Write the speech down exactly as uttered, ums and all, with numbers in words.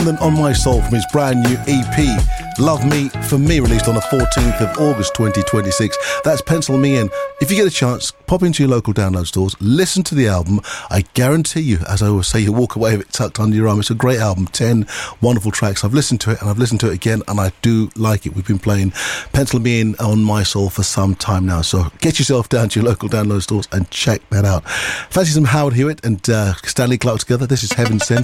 On My Soul from his brand new E P, Love Me For Me, released on the fourteenth of August twenty twenty-six. That's Pencil Me In. If you get a chance, pop into your local download stores, listen to the album. I guarantee you, as I always say, you'll walk away with it tucked under your arm. It's a great album, ten wonderful tracks. I've listened to it and I've listened to it again and I do like it. We've been playing Pencil Me In on My Soul for some time now, so get yourself down to your local download stores and check that out. Fancy some Howard Hewitt and uh, Stanley Clarke together? This is Heaven Sent.